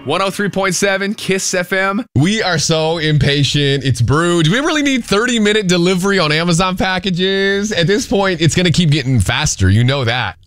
103.7 Kiss FM. We are so impatient. It's brewed. Do we really need 30-minute delivery on Amazon packages? At this point, it's going to keep getting faster. You know that.